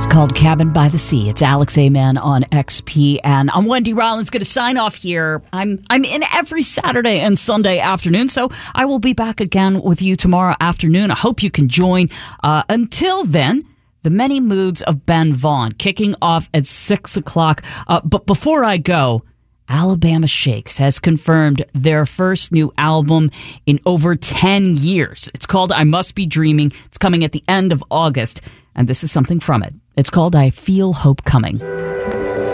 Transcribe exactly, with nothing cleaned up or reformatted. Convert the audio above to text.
Called Cabin by the Sea. It's Alex Amen on X P N. I'm Wendy Rollins, going to sign off here. I'm I'm in every Saturday and Sunday afternoon, so I will be back again with you tomorrow afternoon. I hope you can join. Uh, until then, The Many Moods of Ben Vaughn, kicking off at six o'clock. Uh, but before I go, Alabama Shakes has confirmed their first new album in over ten years. It's called I Must Be Dreaming. It's coming at the end of August, and this is something from it. It's called I Feel Hope Coming.